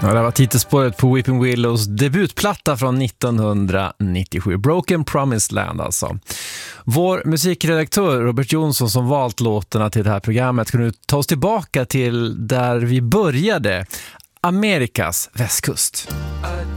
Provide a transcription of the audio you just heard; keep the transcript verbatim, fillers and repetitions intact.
Ja, det var titelspåret på Weeping Willows debutplatta från nittonhundranittiosju. Broken Promised Land alltså. Vår musikredaktör Robert Jonsson som valt låtarna till det här programmet kunde ta oss tillbaka till där vi började. Amerikas västkust.